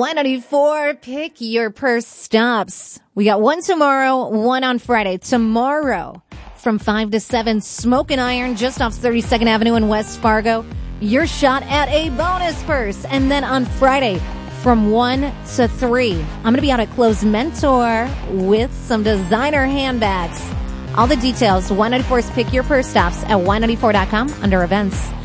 Y94, pick your purse stops. We got one tomorrow, one on Friday. Tomorrow, from 5 to 7, Smoke and Iron, just off 32nd Avenue in West Fargo. Your shot at a bonus purse. And then on Friday, from 1 to 3, I'm going to be out at Close Mentor with some designer handbags. All the details, Y94's Pick Your Purse Stops at Y94.com under events.